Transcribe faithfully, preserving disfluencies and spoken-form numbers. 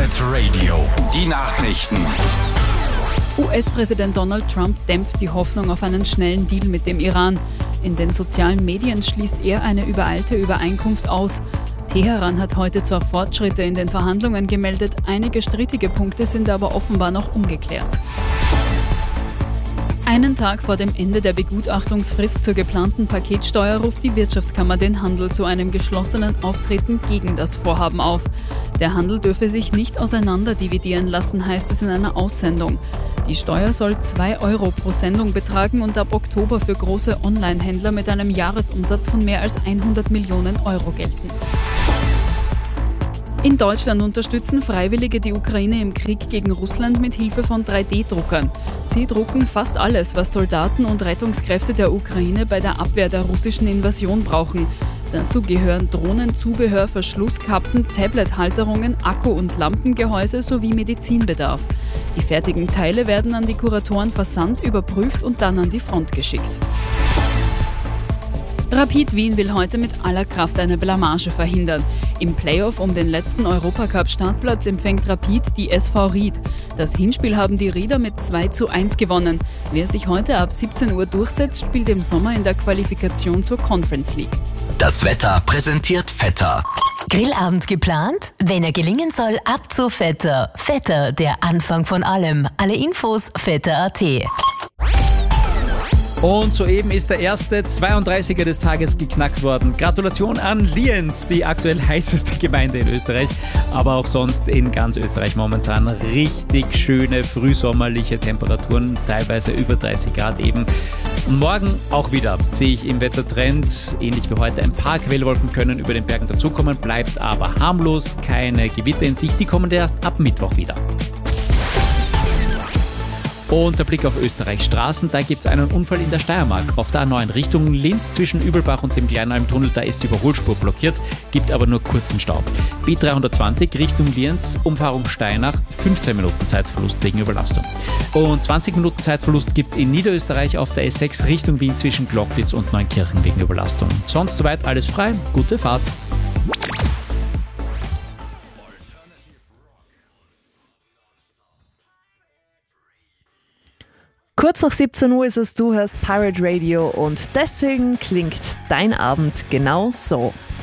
Planet Radio. Die Nachrichten. U S-Präsident Donald Trump dämpft die Hoffnung auf einen schnellen Deal mit dem Iran. In den sozialen Medien schließt er eine übereilte Übereinkunft aus. Teheran hat heute zwar Fortschritte in den Verhandlungen gemeldet, einige strittige Punkte sind aber offenbar noch ungeklärt. Einen Tag vor dem Ende der Begutachtungsfrist zur geplanten Paketsteuer ruft die Wirtschaftskammer den Handel zu einem geschlossenen Auftreten gegen das Vorhaben auf. Der Handel dürfe sich nicht auseinanderdividieren lassen, heißt es in einer Aussendung. Die Steuer soll zwei Euro pro Sendung betragen und ab Oktober für große Online-Händler mit einem Jahresumsatz von mehr als hundert Millionen Euro gelten. In Deutschland unterstützen Freiwillige die Ukraine im Krieg gegen Russland mit Hilfe von drei D Druckern. Sie drucken fast alles, was Soldaten und Rettungskräfte der Ukraine bei der Abwehr der russischen Invasion brauchen. Dazu gehören Drohnen, Zubehör, Verschlusskappen, Tablet-Halterungen, Akku- und Lampengehäuse sowie Medizinbedarf. Die fertigen Teile werden an die Kuratoren versandt, überprüft und dann an die Front geschickt. Rapid Wien will heute mit aller Kraft eine Blamage verhindern. Im Playoff um den letzten Europacup-Startplatz empfängt Rapid die S V Ried. Das Hinspiel haben die Rieder mit zwei zu eins gewonnen. Wer sich heute ab siebzehn Uhr durchsetzt, spielt im Sommer in der Qualifikation zur Conference League. Das Wetter präsentiert Vetter. Grillabend geplant? Wenn er gelingen soll, ab zu Vetter. Vetter, der Anfang von allem. Alle Infos vetter punkt at. Und soeben ist der erste zweiunddreißiger des Tages geknackt worden. Gratulation an Lienz, die aktuell heißeste Gemeinde in Österreich, aber auch sonst in ganz Österreich momentan richtig schöne frühsommerliche Temperaturen, teilweise über dreißig Grad eben. Morgen auch wieder sehe ich im Wettertrend, ähnlich wie heute, ein paar Quellwolken können über den Bergen dazukommen, bleibt aber harmlos, keine Gewitter in Sicht, die kommen erst ab Mittwoch wieder. Und der Blick auf Österreichs Straßen, da gibt es einen Unfall in der Steiermark. Auf der A neun Richtung Linz zwischen Übelbach und dem Kleinalmtunnel, da ist die Überholspur blockiert, gibt aber nur kurzen Stau. B dreihundertzwanzig Richtung Lienz, Umfahrung Steinach, fünfzehn Minuten Zeitverlust wegen Überlastung. Und zwanzig Minuten Zeitverlust gibt es in Niederösterreich auf der S sechs Richtung Wien zwischen Gloggnitz und Neunkirchen wegen Überlastung. Sonst soweit alles frei, gute Fahrt. Kurz nach siebzehn Uhr ist es, du hörst Pirate Radio und deswegen klingt dein Abend genau so.